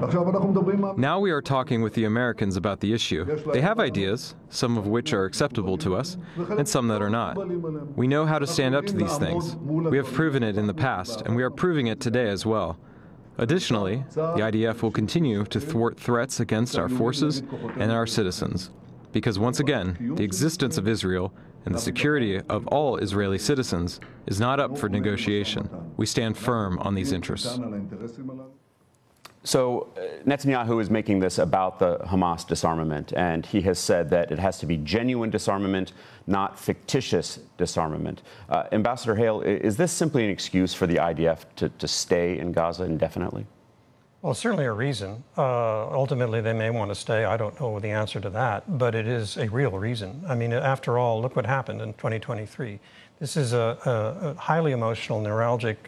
Now we are talking with the Americans about the issue. They have ideas, some of which are acceptable to us, and some that are not. We know how to stand up to these things. We have proven it in the past, and we are proving it today as well. Additionally, the IDF will continue to thwart threats against our forces and our citizens. Because once again, the existence of Israel and the security of all Israeli citizens is not up for negotiation. We stand firm on these interests. So Netanyahu is making this about the Hamas disarmament, and he has said that it has to be genuine disarmament, not fictitious disarmament. Ambassador Hale, is this simply an excuse for the IDF to stay in Gaza indefinitely? Well, certainly a reason. Ultimately, they may want to stay. I don't know the answer to that, but it is a real reason. I mean, after all, look what happened in 2023. This is a highly emotional, neuralgic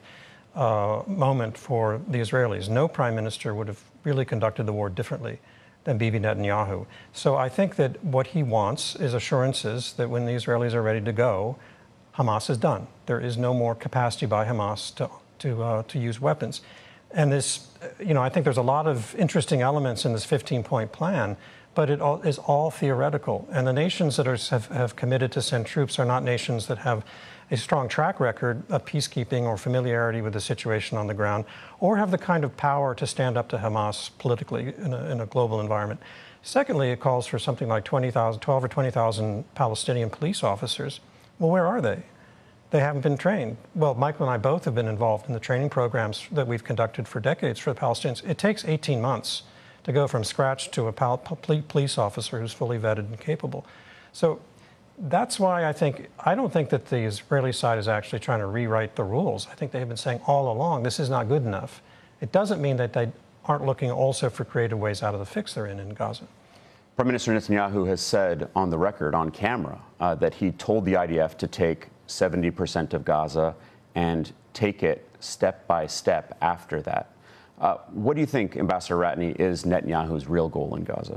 moment for the Israelis. No prime minister would have really conducted the war differently than Bibi Netanyahu. So I think that what he wants is assurances that when the Israelis are ready to go, Hamas is done. There is no more capacity by Hamas to use weapons. And this, I think there's a lot of interesting elements in this 15-point plan, but it is all theoretical. And the nations that have committed to send troops are not nations that have a strong track record of peacekeeping or familiarity with the situation on the ground, or have the kind of power to stand up to Hamas politically in a global environment. Secondly, it calls for something like 12 or 20,000 Palestinian police officers. Well, where are they? They haven't been trained. Well, Michael and I both have been involved in the training programs that we've conducted for decades for the Palestinians. It takes 18 months to go from scratch to a police officer who's fully vetted and capable. So that's why I don't think that the Israeli side is actually trying to rewrite the rules. I think they have been saying all along, this is not good enough. It doesn't mean that they aren't looking also for creative ways out of the fix they're in Gaza. Prime Minister Netanyahu has said on the record, on camera, that he told the IDF to take 70% of Gaza and take it step by step after that. What do you think, Ambassador Ratney, is Netanyahu's real goal in Gaza?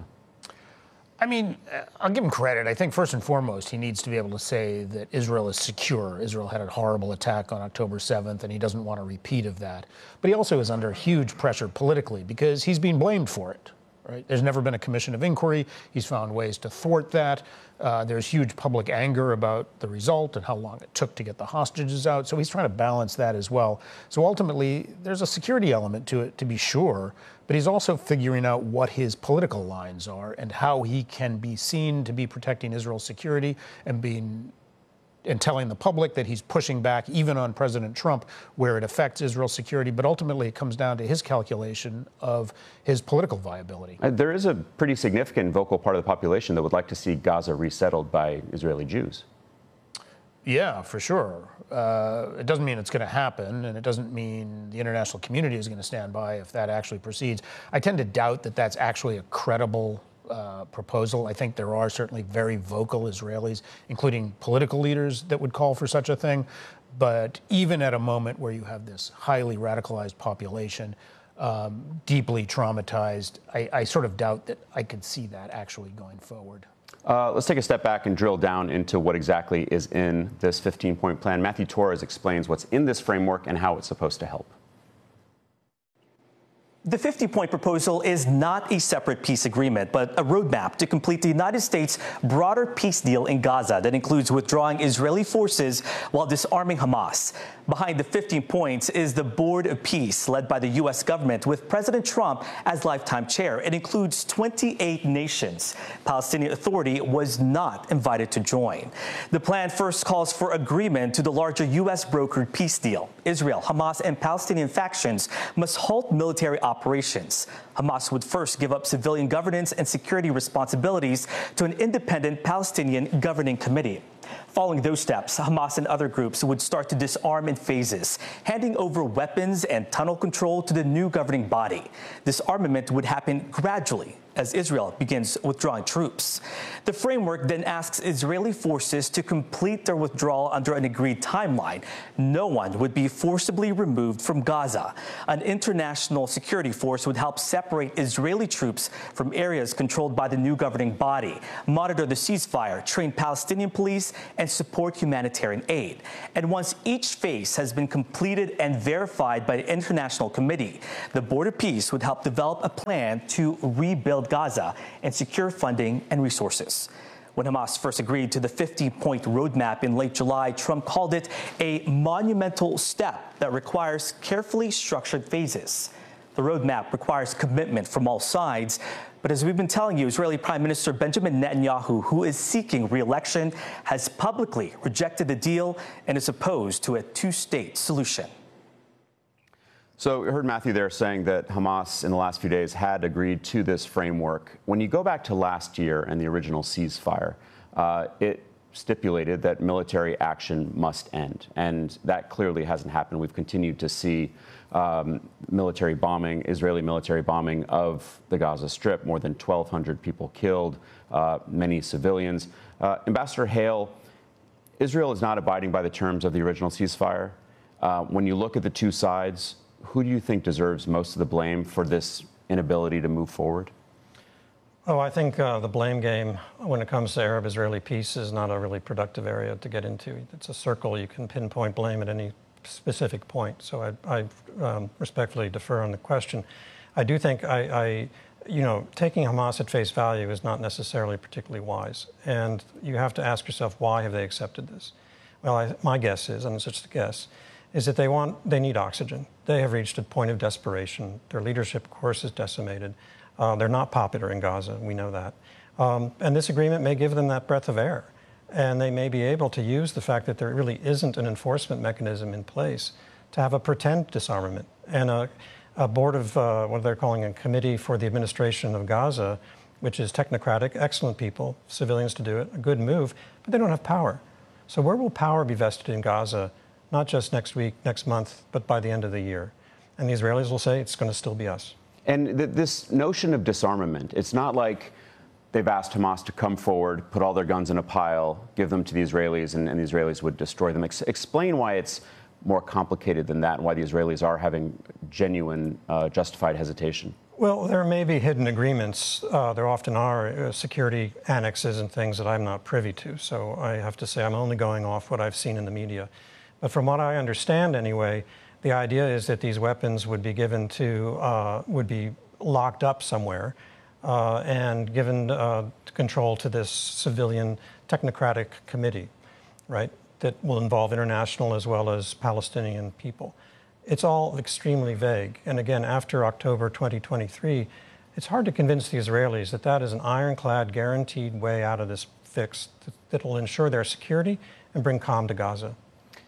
I mean, I'll give him credit. I think first and foremost, he needs to be able to say that Israel is secure. Israel had a horrible attack on October 7th, and he doesn't want a repeat of that. But he also is under huge pressure politically because he's being blamed for it. Right? There's never been a commission of inquiry. He's found ways to thwart that. There's huge public anger about the result and how long it took to get the hostages out. So he's trying to balance that as well. So ultimately, there's a security element to it, to be sure. But he's also figuring out what his political lines are and how he can be seen to be protecting Israel's security and telling the public that he's pushing back even on President Trump where it affects Israel's security. But ultimately, it comes down to his calculation of his political viability. There is a pretty significant vocal part of the population that would like to see Gaza resettled by Israeli Jews. Yeah, for sure. It doesn't mean it's going to happen, and it doesn't mean the international community is going to stand by if that actually proceeds. I tend to doubt that that's actually a credible proposal. I think there are certainly very vocal Israelis, including political leaders, that would call for such a thing. But even at a moment where you have this highly radicalized population, deeply traumatized, I sort of doubt that I could see that actually going forward. Let's take a step back and drill down into what exactly is in this 15-point plan. Matthew Torres explains what's in this framework and how it's supposed to help. The 50-point proposal is not a separate peace agreement, but a roadmap to complete the United States' broader peace deal in Gaza that includes withdrawing Israeli forces while disarming Hamas. Behind the 15 points is the Board of Peace, led by the U.S. government, with President Trump as lifetime chair. It includes 28 nations. Palestinian Authority was not invited to join. The plan first calls for agreement to the larger U.S.-brokered peace deal. Israel, Hamas, and Palestinian factions must halt military operations. Hamas would first give up civilian governance and security responsibilities to an independent Palestinian governing committee. Following those steps, Hamas and other groups would start to disarm in phases, handing over weapons and tunnel control to the new governing body. Disarmament would happen gradually as Israel begins withdrawing troops. The framework then asks Israeli forces to complete their withdrawal under an agreed timeline. No one would be forcibly removed from Gaza. An international security force would help separate Israeli troops from areas controlled by the new governing body, monitor the ceasefire, train Palestinian police, and support humanitarian aid. And once each phase has been completed and verified by the International Committee, the Board of Peace would help develop a plan to rebuild Gaza and secure funding and resources. When Hamas first agreed to the 50-point roadmap in late July, Trump called it a monumental step that requires carefully structured phases. The roadmap requires commitment from all sides. But as we've been telling you, Israeli Prime Minister Benjamin Netanyahu, who is seeking re-election, has publicly rejected the deal and is opposed to a two-state solution. So we heard Matthew there saying that Hamas in the last few days had agreed to this framework. When you go back to last year and the original ceasefire, it stipulated that military action must end. And that clearly hasn't happened. We've continued to see military bombing, Israeli military bombing of the Gaza Strip, more than 1,200 people killed, many civilians. Ambassador Hale, Israel is not abiding by the terms of the original ceasefire. When you look at the two sides, who do you think deserves most of the blame for this inability to move forward? Oh, I think the blame game when it comes to Arab-Israeli peace is not a really productive area to get into. It's a circle. You can pinpoint blame at any specific point. So I respectfully defer on the question. I do think taking Hamas at face value is not necessarily particularly wise. And you have to ask yourself, why have they accepted this? Well, my guess is, and it's just a guess, is that they need oxygen. They have reached a point of desperation. Their leadership, of course, is decimated. They're not popular in Gaza. We know that. And this agreement may give them that breath of air. And they may be able to use the fact that there really isn't an enforcement mechanism in place to have a pretend disarmament. And a board of what they're calling a committee for the administration of Gaza, which is technocratic, excellent people, civilians to do it, a good move, but they don't have power. So where will power be vested in Gaza, not just next week, next month, but by the end of the year? And the Israelis will say it's going to still be us. And this notion of disarmament, it's not like they've asked Hamas to come forward, put all their guns in a pile, give them to the Israelis, and the Israelis would destroy them. Explain why it's more complicated than that, and why the Israelis are having genuine, justified hesitation. Well, there may be hidden agreements. There often are security annexes and things that I'm not privy to. So I have to say I'm only going off what I've seen in the media. But from what I understand anyway, the idea is that these weapons would be given to, would be locked up somewhere and given control to this civilian technocratic committee, right, that will involve international as well as Palestinian people. It's all extremely vague. And again, after October 2023, it's hard to convince the Israelis that that is an ironclad, guaranteed way out of this fix that will ensure their security and bring calm to Gaza.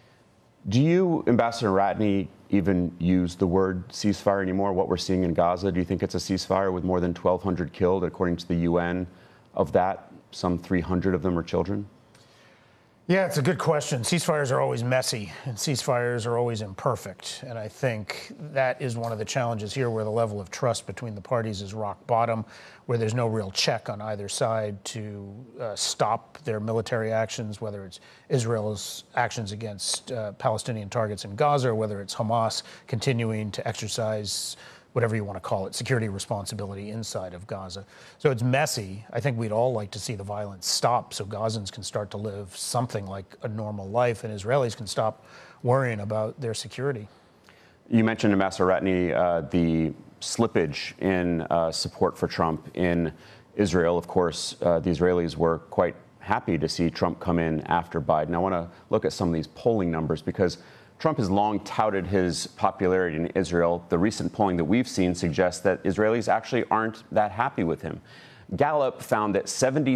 Do you, Ambassador Ratney, even use the word ceasefire anymore? What we're seeing in Gaza, do you think it's a ceasefire with more than 1,200 killed, according to the UN? Of that, some 300 of them are children? Yeah, it's a good question. Ceasefires are always messy, and ceasefires are always imperfect. And I think that is one of the challenges here, where the level of trust between the parties is rock bottom, where there's no real check on either side to stop their military actions, whether it's Israel's actions against Palestinian targets in Gaza, or whether it's Hamas continuing to exercise whatever you want to call it, security responsibility inside of Gaza. So it's messy. I think we'd all like to see the violence stop so Gazans can start to live something like a normal life and Israelis can stop worrying about their security. You mentioned, Ambassador Ratney, the slippage in support for Trump in Israel. Of course, the Israelis were quite happy to see Trump come in after Biden. I want to look at some of these polling numbers because Trump has long touted his popularity in Israel. The recent polling that we've seen suggests that Israelis actually aren't that happy with him. Gallup found that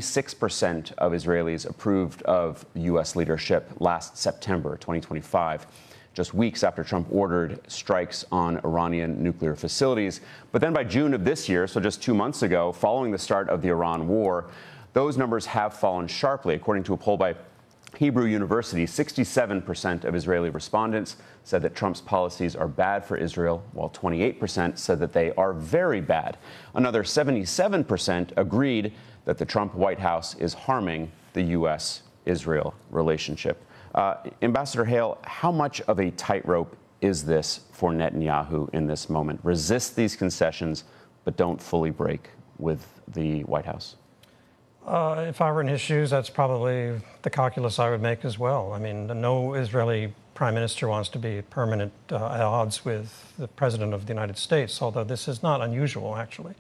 76% of Israelis approved of U.S. leadership last September 2025, just weeks after Trump ordered strikes on Iranian nuclear facilities. But then by June of this year, so just 2 months ago, following the start of the Iran war, those numbers have fallen sharply. According to a poll by Hebrew University, 67% of Israeli respondents said that Trump's policies are bad for Israel, while 28% said that they are very bad. Another 77% agreed that the Trump White House is harming the U.S.-Israel relationship. Ambassador Hale, how much of a tightrope is this for Netanyahu in this moment? Resist these concessions, but don't fully break with the White House. If I were in his shoes, that's probably the calculus I would make as well. I mean, no Israeli prime minister wants to be permanent at odds with the president of the United States, although this is not unusual, actually.